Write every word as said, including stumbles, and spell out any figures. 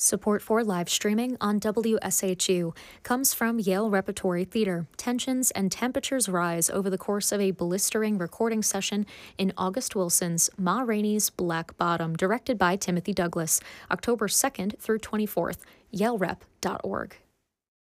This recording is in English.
Support for live streaming on W S H U comes from Yale Repertory Theater. Tensions and temperatures rise over the course of a blistering recording session in August Wilson's Ma Rainey's Black Bottom, directed by Timothy Douglas, October second through twenty-fourth, yale rep dot org.